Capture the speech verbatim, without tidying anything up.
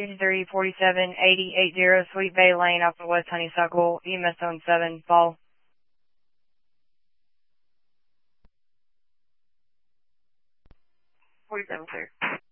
three four seven eight zero eight zero, Sweet Bay Lane off of West Honeysuckle, E M S zone seven, fall. forty-seven clear.